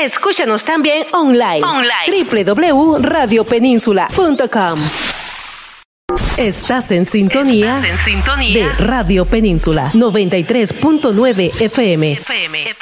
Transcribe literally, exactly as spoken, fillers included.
Escúchanos también online. Online. doble u doble u doble u punto radio península punto com. Estás en sintonía, Estás en sintonía de Radio Península noventa y tres punto nueve F M. F M.